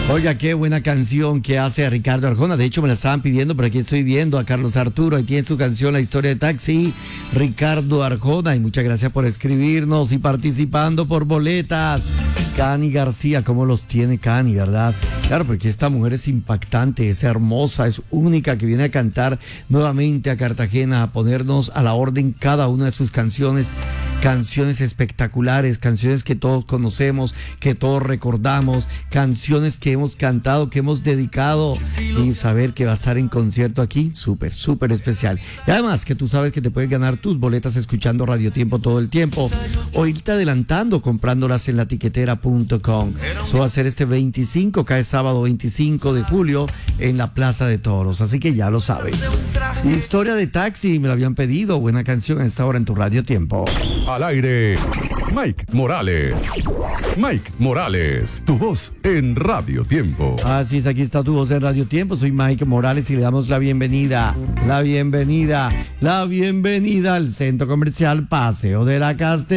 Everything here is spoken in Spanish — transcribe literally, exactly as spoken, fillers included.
Oiga, qué buena canción que hace Ricardo Arjona. De hecho, me la estaban pidiendo, pero aquí estoy viendo a Carlos Arturo. Ahí tiene su canción La Historia de Taxi, Ricardo Arjona. Y muchas gracias por escribirnos y participando por boletas. Cani García, ¿cómo los tiene Cani, verdad? Claro, porque esta mujer es impactante, es hermosa, es única, que viene a cantar nuevamente a Cartagena, a ponernos a la orden cada una de sus canciones. Canciones espectaculares, canciones que todos conocemos, que todos recordamos, canciones que hemos cantado, que hemos dedicado, y saber que va a estar en concierto aquí, súper, súper especial. Y además que tú sabes que te puedes ganar tus boletas escuchando Radio Tiempo todo el tiempo, o irte adelantando comprándolas en la tiquetera punto com. Eso va a ser este veinticinco, cae sábado veinticinco de julio en la Plaza de Toros, así que ya lo sabes. Historia de Taxi, me lo habían pedido, buena canción a esta hora en tu Radio Tiempo. Al aire, Mike Morales. Mike Morales, tu voz en Radio Tiempo. Así es, aquí está tu voz en Radio Tiempo. Soy Mike Morales y le damos la bienvenida, la bienvenida, la bienvenida al Centro Comercial Paseo de la Castellana.